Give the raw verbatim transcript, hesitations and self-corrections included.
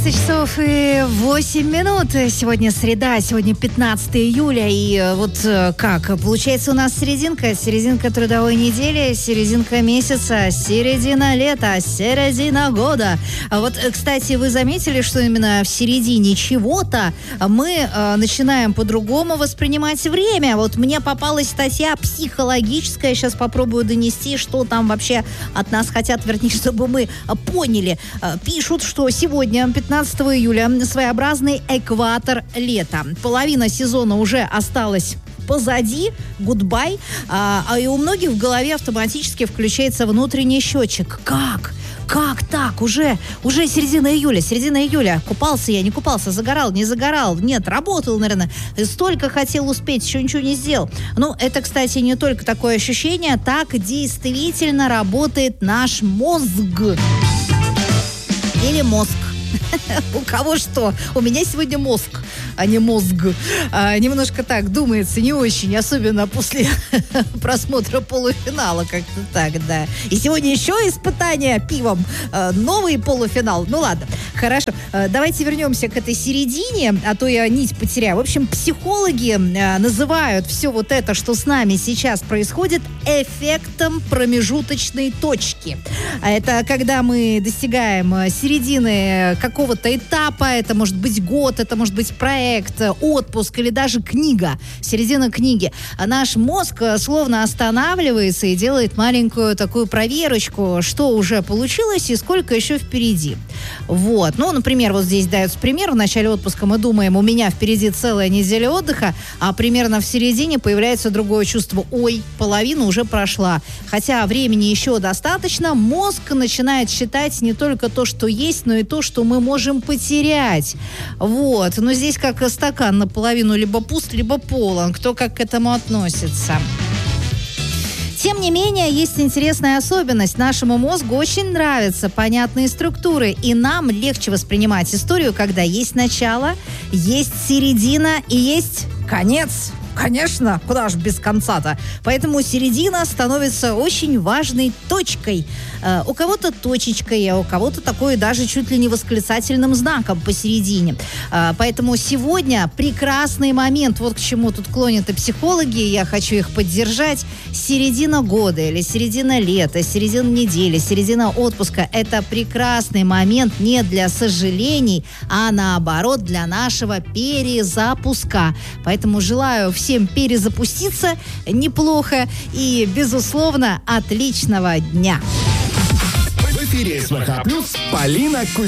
одиннадцать часов и восемь минут. Сегодня среда, сегодня пятнадцатое июля. И вот как? Получается, у нас серединка. Серединка трудовой недели, серединка месяца, середина лета, середина года. Вот, кстати, вы заметили, что именно в середине чего-то мы э, начинаем по-другому воспринимать время. Вот мне попалась статья психологическая. Сейчас попробую донести, что там вообще от нас хотят, вернее, чтобы мы поняли. Пишут, что сегодня, пятнадцатого июля, своеобразный экватор лета. Половина сезона уже осталась позади, гудбай, а, а и у многих в голове автоматически включается внутренний счетчик. Как? Как так? Уже, уже середина июля, середина июля. Купался я, не купался, загорал, не загорал. Нет, работал, наверное. Столько хотел успеть, еще ничего не сделал. Ну, это, кстати, не только такое ощущение. Так действительно работает наш мозг. Или мозг. У кого что? У меня сегодня мозг, а не мозг. А, немножко так думается, не очень, особенно после просмотра полуфинала, как-то так, да. И сегодня еще испытание пивом. А, новый полуфинал. Ну ладно, хорошо. А, давайте вернемся к этой середине, а то я нить потеряю. В общем, психологи а, называют все вот это, что с нами сейчас происходит, эффектом промежуточной точки. А это когда мы достигаем середины какого-то этапа, это может быть год, это может быть проект, отпуск или даже книга, середина книги. А наш мозг словно останавливается и делает маленькую такую проверочку, что уже получилось и сколько еще впереди. Вот. Ну, например, вот здесь дается пример. В начале отпуска мы думаем, у меня впереди целая неделя отдыха, а примерно в середине появляется другое чувство. Ой, половина уже прошла. Хотя времени еще достаточно, мозг начинает считать не только то, что есть, но и то, что мы можем потерять. Вот. Но здесь как стакан наполовину либо пуст, либо полон. Кто как к этому относится. Тем не менее, есть интересная особенность. Нашему мозгу очень нравятся понятные структуры, и нам легче воспринимать историю, когда есть начало, есть середина и есть конец. Конечно, куда же без конца-то. Поэтому середина становится очень важной точкой. Э, у кого-то точечкой, а у кого-то такой даже чуть ли не восклицательным знаком посередине. Э, поэтому сегодня прекрасный момент. Вот к чему тут клонят и психологи. Я хочу их поддержать. Середина года или середина лета, середина недели, середина отпуска. Это прекрасный момент не для сожалений, а наоборот для нашего перезапуска. Поэтому желаю всем всем перезапуститься неплохо и, безусловно, отличного дня. В эфире СВХ плюс Полина Кузьмина.